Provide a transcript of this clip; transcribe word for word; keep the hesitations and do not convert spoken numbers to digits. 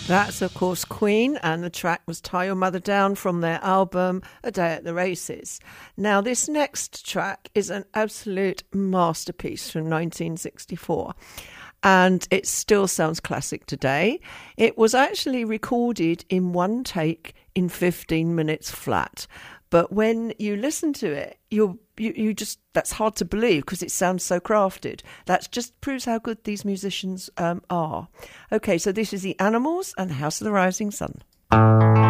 That's, of course, Queen, and the track was Tie Your Mother Down from their album A Day at the Races. Now, this next track is an absolute masterpiece from nineteen sixty-four, and it still sounds classic today. It was actually recorded in one take in fifteen minutes flat, but when you listen to it, you're You, you just, that's hard to believe because it sounds so crafted. That just proves how good these musicians um, are. Okay, so this is The Animals and House of the Rising Sun.